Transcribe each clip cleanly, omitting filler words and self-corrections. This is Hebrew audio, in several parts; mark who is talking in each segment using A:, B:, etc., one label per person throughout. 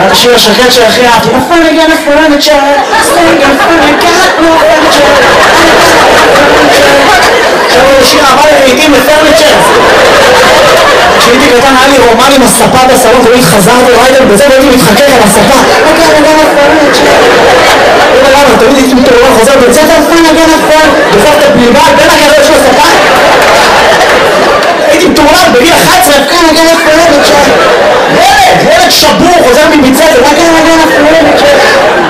A: השיר השקט שהכי אהבתי. נפל נגן הפולנת של... סטנגן פולנקת נופלת של... עכשיו הוא שיר אהבה לעיתים לפרניצ'ר. כשהייתי קטן היה לי רומן עם הספה בסלון, תמיד חזרתי ריידר בזה והייתי מתחכך על הספה. נגן הפולנת של... למה, תמיד הייתי מתעורר חוזר בית ספר, נגן הפולנת, דוחף את הבלבל בין הגדות של הספה. הייתי מתעורר בגיל 11, נגן הפולנת של... ילד שבור, חוזר מביצה, זה רק נגן הפולנת של...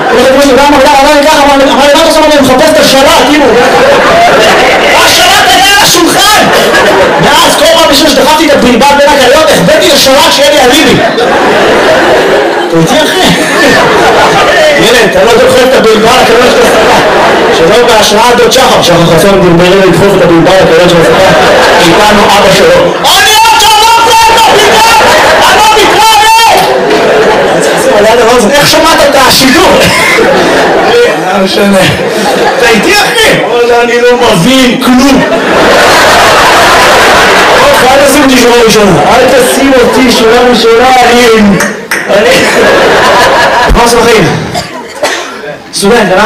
A: אמר לי, מה אתה שם אני מחפש את השלט, תראו. השלט היה על השולחן! ואז כל פעם בשביל שדחפתי את הבלבל בין הגליות, החבאתי לשלט שיהיה לי אליבי. אתה איתי אחי? ילד, אתה לא דוחף את הבלבל הכליות של הספה. שלא בהשראה דוד שחר, שחר חסון דלברים לדחוף את הבלבל הכליות של הספה. איתנו אבא שלו. אני עוד שלום פה, אני לא מתראה! איך שמעת את השידור? לא משנה. אתה איתי אחי? אני לא מבין כלום. אל תשים אותי שורה ראשונה. אל תשים אותי שורה ראשונה. מה עושה בחיים? סטודנט, אה?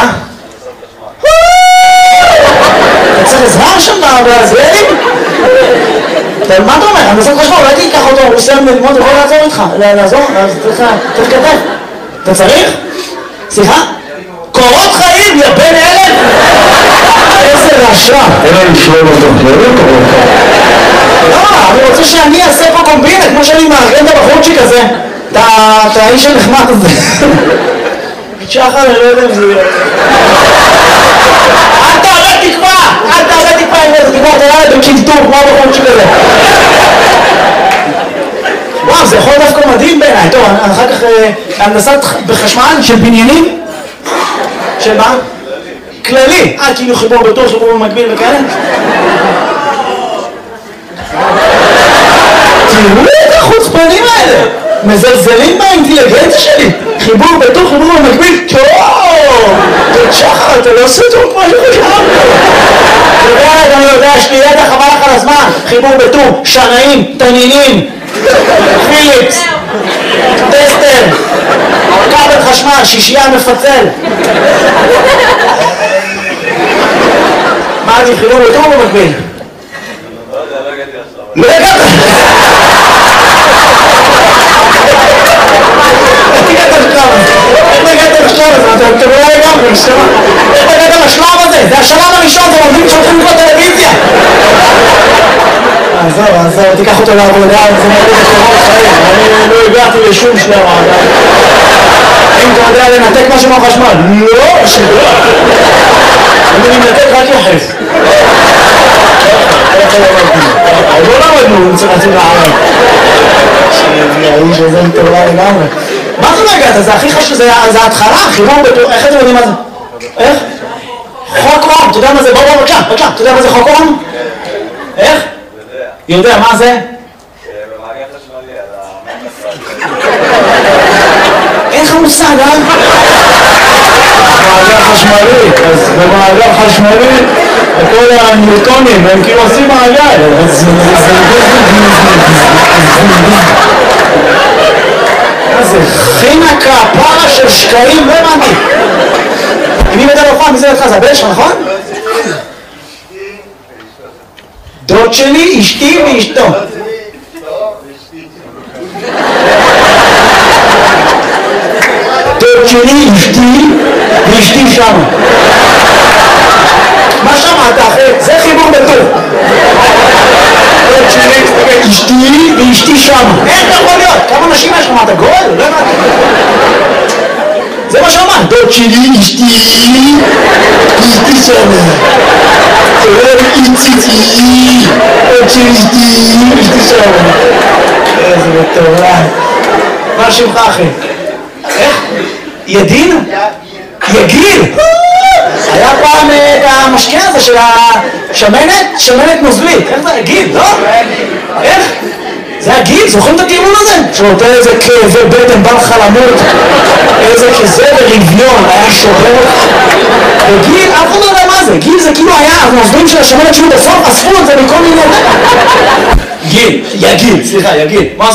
A: אתה צריך עזרה שם בהזבלים? מה אתה אומר? אני בסוף חשבו, אולי תיקח אותו, הוא סיים ללמוד, הוא יכול לעזור איתך. לעזור? צריך כתב. אתה צריך? סליחה? קורות חיים, יא בן אלף? איזה רשע. אין לי לשלום אותו, לא קורות חיים. לא, אני רוצה שאני אעשה פה קומבינה, כמו שאני מארגן את הבחורצ'יק הזה. אתה האיש הנחמד הזה. שחר, אני לא יודע אם זה יהיה. אל תעלה תקווה! אל תעלה תקווה עם איזה תקווה, אתה יאללה בקינטור, כמו הבחורצ'יק הזה. וואו, זה יכול דווקא מדהים בעיניי. טוב, אחר כך הנדסת בחשמל של בניינים. של מה? כללי. כאילו חיבור בטוח, חיבור במקביל וכאלה. תראו את החוצפנים האלה. מזלזלים באינטליגנציה שלי. חיבור בטוח, חיבור במקביל. טוב, שחר, אתה לא עושה טוב כמו שחר. אני יודע, יש לי ידע חבל לך על הזמן. חיבור בטוח, שנאים, תנינים. פיליפס, טסטר, כבל חשמל, שישייה מפצל. מה אני חילוב יותר או במקביל? לא הגעת! איך הגעת לשלב הזה? אתה לא לגמרי, איך הגעת לשלב הזה? זה השלב הראשון, זה עובדים שהולכים לקרוא טלוויזיה. עזוב, תיקח אותו לעבודה, זה מראה בקורות חיים, אני לא הגעתי לשום שלב עדיין. אם אתה יודע לנתק משהו מהחשמל, לא, שגוע. אני מנתק רק יחס. עוד לא למדנו, רצינו לערב. האיש הזה מטורף לגמרי. מה זה לא הגעת? זה הכי חשוב, זה ההתחלה, חיבור בטוח, איך אתם יודעים מה זה? איך? חוק אום, אתה יודע מה זה? בוא, בבקשה, אתה יודע מה זה חוק אום? איך? יודע, מה זה?
B: במעגל חשמלי, על
A: אין לך מושג, אה?
B: במעגל חשמלי, אז במעגל חשמלי כל הניוטונים הם כאילו עושים מעגל.
A: מה זה? חינה כפרה של שקעים, לא הבנתי. אם היא מדבר פעם, מי זה לך? זה הבן שלך, נכון? דוד שלי, אשתי ואשתו. דוד שלי, אשתי ואשתי שם. מה שמעת אחי? זה חיבור בטוב. דוד שלי, אשתי ואשתי שם. איך אתה יכול להיות? כמה נשים יש לך? מה אתה גול? לא הבנתי. זה מה שאמרת. דוד שלי, אשתי ואשתי שם. איציצי, עוד שלישתי, אשתי שם. איזה מטורף. מה שמך אחי? איך? ידין? יגיל? היה פעם את המשקה הזה של השמנת? שמנת נוזלית. איך זה? יגיל, לא? איך? זה הגיל, זוכרים את הטיעון הזה? שנותן איזה כאבי בטן, בא לך למות, איזה כזה ורביון, היה שובר. וגיל, אף אחד לא יודע מה זה, גיל זה כאילו היה, הנוזלים של השמנת שהוא בסוף, אספו את זה מכל מיני... גיל, יגיל, סליחה, יגיל.